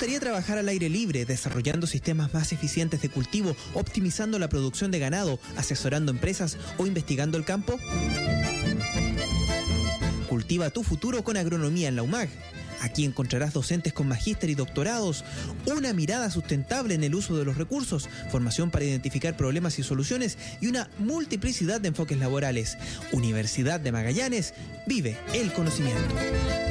gustaría trabajar al aire libre, desarrollando sistemas más eficientes de cultivo, optimizando la producción de ganado, asesorando empresas o investigando el campo? Cultiva tu futuro con agronomía en la UMAG. Aquí encontrarás docentes con magíster y doctorados, una mirada sustentable en el uso de los recursos, formación para identificar problemas y soluciones y una multiplicidad de enfoques laborales. Universidad de Magallanes, vive el conocimiento.